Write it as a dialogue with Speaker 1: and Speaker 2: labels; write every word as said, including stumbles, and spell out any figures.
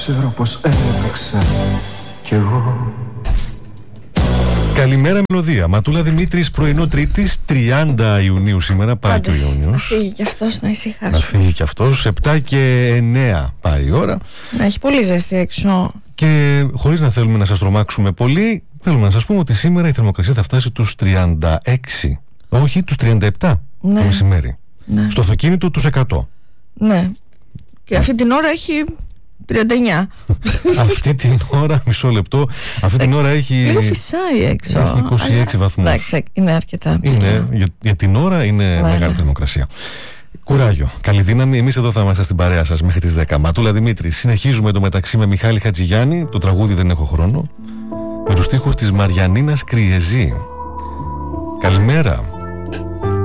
Speaker 1: Ξέρω πως έπαιξα κι εγώ.
Speaker 2: Καλημέρα μελωδία. Ματούλα Δημήτρης, πρωινό Τρίτης, τριάντα Ιουνίου σήμερα. Πάει και ο Ιούνιος.
Speaker 3: Να φύγει κι αυτός, να ησυχάσουμε.
Speaker 2: Να φύγει κι αυτός. επτά και εννέα πάει η ώρα.
Speaker 3: Να έχει πολύ ζέστη έξω.
Speaker 2: Και χωρίς να θέλουμε να σας τρομάξουμε πολύ, θέλουμε να σας πούμε ότι σήμερα η θερμοκρασία θα φτάσει τους τριάντα έξι. Όχι, τους τριάντα επτά
Speaker 3: Ναι.
Speaker 2: το μεσημέρι.
Speaker 3: Ναι.
Speaker 2: Στο αυτοκίνητο τους εκατό.
Speaker 3: Ναι. Και αυτή την ώρα έχει τριάντα εννιά.
Speaker 2: Αυτή την ώρα, μισό λεπτό, αυτή την ώρα έχει.
Speaker 3: Λίγο φυσάει έξω.
Speaker 2: Έχει είκοσι έξι βαθμούς.
Speaker 3: Εντάξει, είναι αρκετά ψηλά.
Speaker 2: Είναι, για, για την ώρα είναι
Speaker 3: Ναι,
Speaker 2: μεγάλη
Speaker 3: ναι.
Speaker 2: θερμοκρασία. Κουράγιο, καλή δύναμη. Εμείς εδώ θα είμαστε στην παρέα σας μέχρι τις δέκα. Ματούλα Δημήτρη. Συνεχίζουμε το μεταξύ με Μιχάλη Χατζηγιάννη. Το τραγούδι Δεν έχω χρόνο. Με τους στίχους της Μαριανίνας Κριεζή. Καλημέρα.